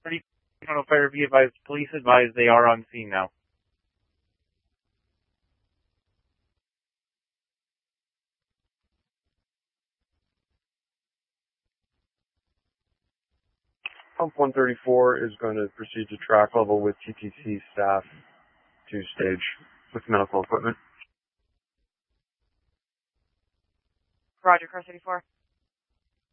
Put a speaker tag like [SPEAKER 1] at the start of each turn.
[SPEAKER 1] Toronto Fire, be advised, police advised they are on scene now.
[SPEAKER 2] Pump 134 is going to proceed to track level with TTC staff to stage with medical equipment.
[SPEAKER 3] Roger, Car 34.